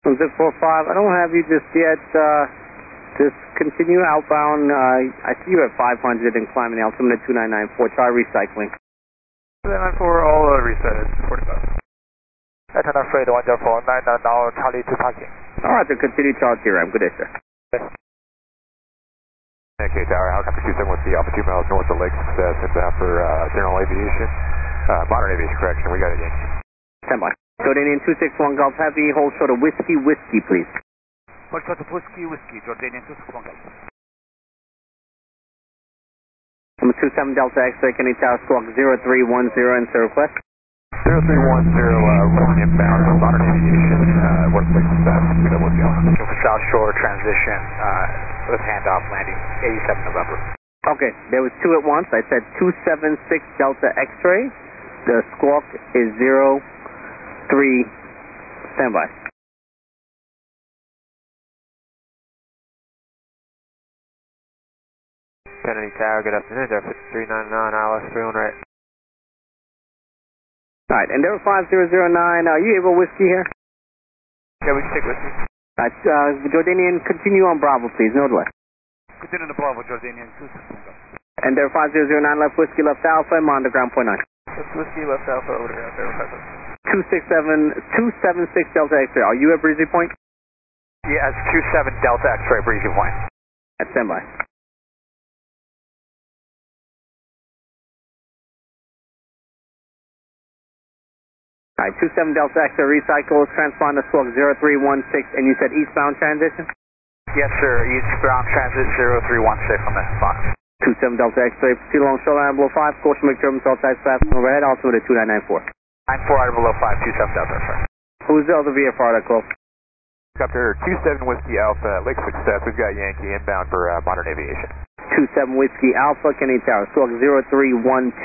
Zip 45, I don't have you just yet. Just continue outbound. I see you at 500 and climbing the altimeter 2994. Try recycling. 2994, all reset at 45. Antenna Freight 104, 990 Charlie to parking. Alright, so continue charge here. Good day, sir. Okay, Tower, helicopter 27 with the Alpha 2 miles north of Lake Success, inbound for general aviation. Modern aviation correction, we got it, Yankee. Stand by. Jordanian 261 Golf Heavy, hold short of whiskey, please. Hold short of whiskey, Jordanian 261 Golf. Number 27 Delta X-ray, Kennedy Tower, squawk 0310, answer request. 0310, running inbound for modern aviation, what Lake Success, WWL. South Shore transition, with handoff landing 87 November. Okay, there was two at once. I said 276 Delta X-ray. The squawk is 03, standby. Kennedy Tower, good afternoon, there 5399, ILS 31 right. Alright, Endeavor 5009, are you able whiskey here? Yeah, we can take whiskey. Alright, Jordanian, continue on Bravo, please, no delay. Continue to Bravo, Jordanian 261 Golf. Endeavor 5009, left whiskey, left alpha, I'm on the ground point 9. Left whiskey, left alpha, over there, Endeavor 276 Delta X-ray, are you at Breezy Point? Yeah, it's 27 Delta X-ray, Breezy Point. At standby. Alright, 27 Delta X-ray recycles, transponder squawk 0316, and you said eastbound transition? Yes, sir, eastbound transit 0316 on that box. 27 Delta X-ray, proceed along shoreline below 5, course make turbulence, all types fast overhead, altimeter 2994. 94 item below 5, 27 Delta, sir. Who's the other VFR that call? Helicopter 27 Whiskey Alpha, Lake Success, we've got Yankee inbound for modern aviation. 27 Whiskey Alpha, Kennedy Tower, squawk 0312.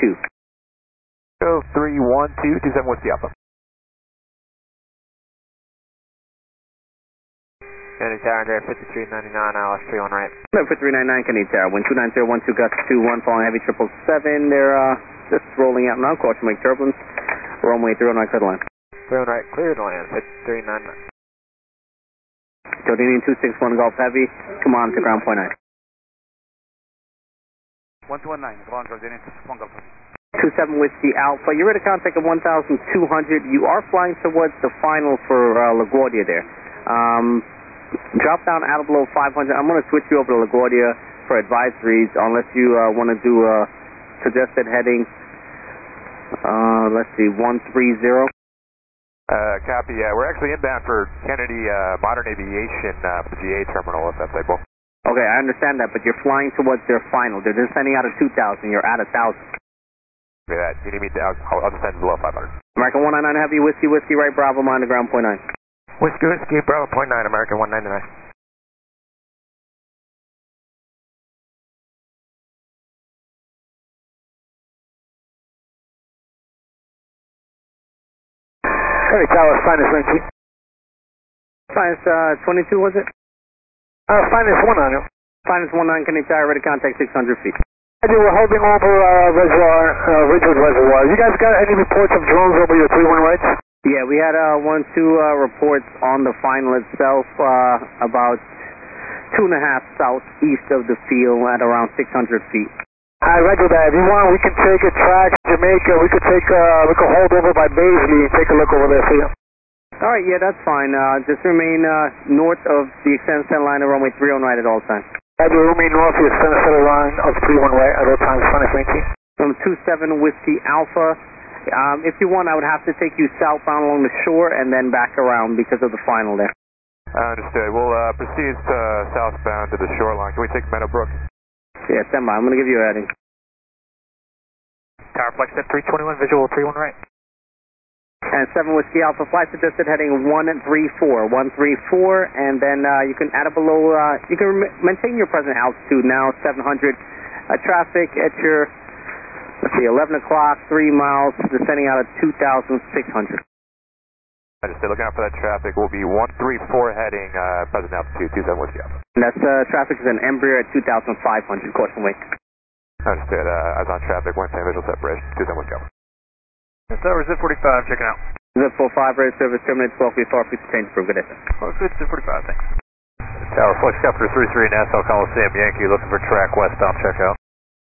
0312, 27 Whiskey Alpha. Kennedy Tower, there 5399, ILS 31 right. 5399 Kennedy Tower, wind 29012, gust 21, following heavy 777. They're just rolling out now, caution make turbulence. Runway 309, clear the line. 31 right, clear the land, 5399. Jordanian 261 Golf Heavy, come on to ground point 9. 1219, ground Jordanian 261 Golf. 27 Whiskey Alpha, you're at a contact of 1,200. You are flying towards the final for LaGuardia there. Drop down out of below 500. I'm going to switch you over to LaGuardia for advisories unless you want to do a suggested heading. Let's see, 130. Copy, we're actually inbound for Kennedy Modern Aviation for the GA terminal, if that's able. Okay, I understand that, but you're flying towards their final. They're just sending out a 2,000. You're at 1,000. Okay, that. You need me to, I'll just send below 500. American 199 Heavy, Whiskey, right, Bravo, mind the ground point 9. Whiskey, Bravo, point 9, American 199. Kennedy Tower, finest range. Finest 22, was it? Finest 19. Finest 19, Kennedy Tower, ready to contact 600 feet. We're holding over Ridgewood Reservoir. You guys got any reports of drones over your 3-1 rights? Yeah, we had 1-2 reports on the final itself, about 2.5 southeast of the field at around 600 feet. I roger that. If you want, we can take a track Jamaica. We could hold over by Baisley and take a look over there for you. All right, yeah, that's fine. Just remain north of the extended center line of runway 30 right at all times. Roger, remain north of the center line of 31 right at all times. Finest range. From 27 Whiskey Alpha. If you want, I would have to take you southbound along the shore and then back around because of the final there. Understood. We'll proceed southbound to the shoreline. Can we take Meadowbrook? Yeah, stand by. I'm going to give you a heading. Tower flex at 321, visual 31 right. And 7 Whiskey Alpha, flight suggested heading 134, and then you can add it below, you can maintain your present altitude now, 700. Traffic at your, let's see, 11 o'clock, 3 miles, descending out at 2,600. I just looking out for that traffic. Will be 134 heading present altitude 27 Whiskey Alpha. And that's traffic is an Embraer at 2,500, caution wake. Understood. I was on traffic, 110 visual separation, 27 Whiskey Alpha. Yes, sir, Zip 45, checking out. Zip 45, ready service terminated 12 before, please change for good day. Oh, good, 245, thanks. Tower, Flex Copter 33, Nassau Coliseum, Yankee, looking for track westbound checkout.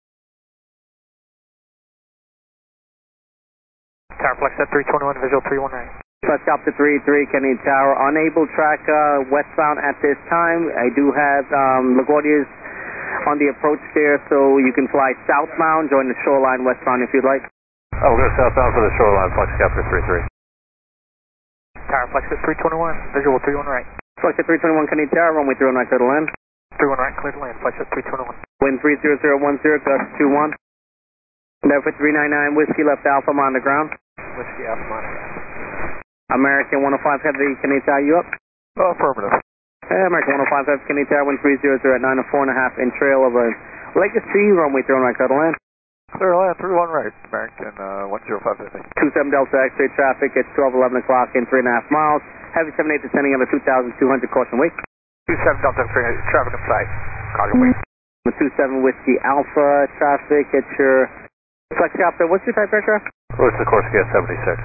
Tower, Flex at 321, visual 319. Flex Copter 33, Kennedy Tower, unable track westbound at this time. I do have LaGuardia's on the approach there, so you can fly southbound, join the shoreline westbound if you'd like. Oh, we'll go southbound for the shoreline, Flex Copter 33. Tower, Flex at 321, visual 31 right. Flex at 321, Kennedy Tower, runway 31 right, clear to land. 31 right, clear to land, Flex at 321. Wind 30010, gust 21. Delta 399, Whiskey left Alpha, I'm on the ground. Whiskey Alpha, monitor. American 105 Heavy, Kennedy Tower, you up? Oh, affirmative. American 105 Heavy, Kennedy Tower, wind 300 at 9 and 4.5 in trail over Legacy, runway 31 right, clear to land. Clear to land, 31 right, American 10550. 27 Delta X-ray traffic at 12:11 o'clock in 3.5 miles. Heavy 78 descending under 2,200, caution wake. 27 Delta X-ray traffic in sight, caution wake. 27 Whiskey Alpha traffic at your Flex Copter, what's your type aircraft? Louis Sikorsky at 76.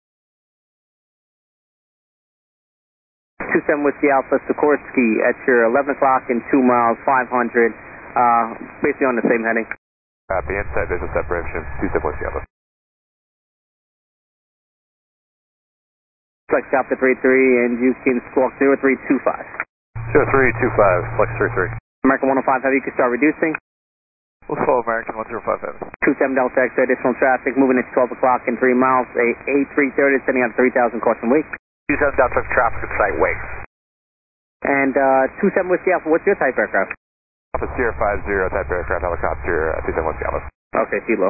27 Whiskey Alpha Sikorsky at your 11 o'clock in 2 miles, 500, basically on the same heading. Copy, inside business separation, 27 Whiskey Alpha. Flex Copter 33, and you can squawk 0325. 0325, Flex 33. American 105 Heavy, you can start reducing. We'll follow American 10550. 27 Delta X, additional traffic, moving at 12 o'clock in 3 miles, A330, sending out 3,000, caution wake. 27 Delta traffic in sight, wake. And 27 Whiskey Alpha, what's your type aircraft? Alpha Sierra 50, type aircraft, helicopter, 27 Whiskey Alpha. Okay, Kilo.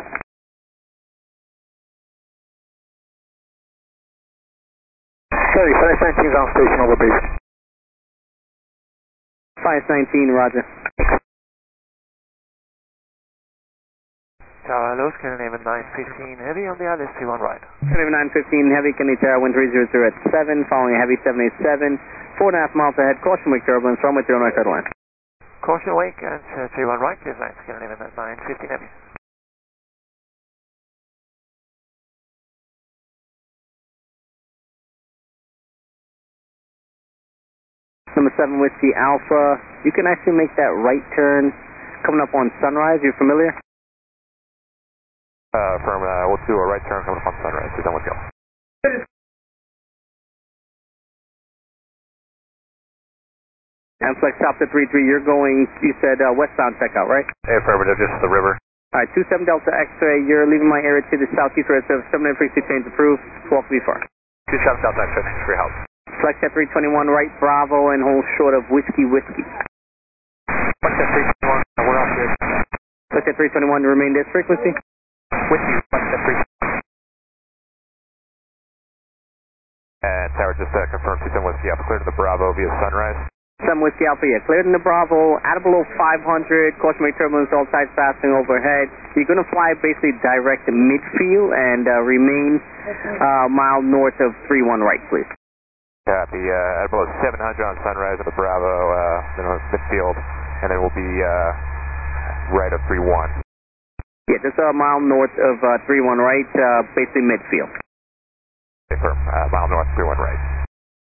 Sorry, 519's on station over base. 519, roger. Tower, Los Canadian 915 Heavy on the ILS 31 right. Canadian 915 Heavy, Kennedy Tower, wind 300 at 7, following a Heavy 787, 4.5 miles ahead, caution wake turbulence, runway 31 right, clear to land. Caution wake and 31 right, clear lines, Canadian 915 Heavy. Number 7 Whiskey Alpha, you can actually make that right turn coming up on Sunrise, you familiar? We'll do a right turn coming up on Sunrise, 27 Whiskey Alpha. And Flex Copter 33, you're going, you said westbound checkout, right? Affirmative, just the river. Alright, 27 Delta X-ray, you're leaving my area to the southeast road service, 7 frequency change approved, walk V4. 27 Delta X-ray, thanks for your help. Flex at 321, right, Bravo, and hold short of Whiskey. Flex at 321, we're off here. Flex at 321, remain this frequency. Whiskey, Flex at 321. And Tower, just confirm 27 Whiskey Alpha, clear to the Bravo via Sunrise. 7 Whiskey Alpha, yeah, cleared in the Bravo, at below 500, caution wake turbulence, all sides passing overhead. You're going to fly basically direct to midfield and remain mile north of 31 right, please. Copy, at below 700 on Sunrise at the Bravo, then on midfield, and then we'll be right of 31. Yeah, just a mile north of 31 right, basically midfield. Confirm, mile north, 31 right.